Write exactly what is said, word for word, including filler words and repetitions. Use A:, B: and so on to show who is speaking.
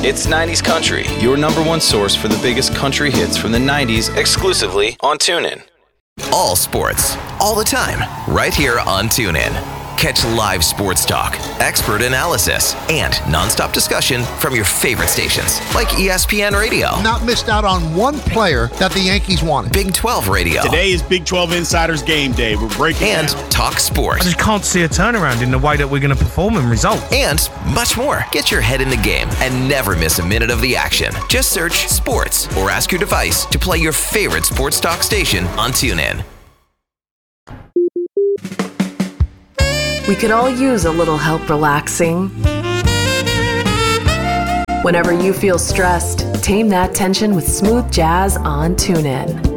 A: It's nineties Country, your number one source for the biggest country hits from the nineties exclusively on TuneIn.
B: All sports, all the time, right here on TuneIn. Catch live sports talk, expert analysis, and nonstop discussion from your favorite stations like E S P N Radio.
C: Not missed out on one player that the Yankees wanted.
B: Big twelve Radio.
D: Today is Big twelve Insiders Game Day. We're breaking
B: And
D: down.
B: Talk Sports.
E: I just can't see a turnaround in the way that we're going to perform and result.
B: And much more. Get your head in the game and never miss a minute of the action. Just search sports or ask your device to play your favorite sports talk station on TuneIn.
F: We could all use a little help relaxing. Whenever you feel stressed, tame that tension with smooth jazz on TuneIn.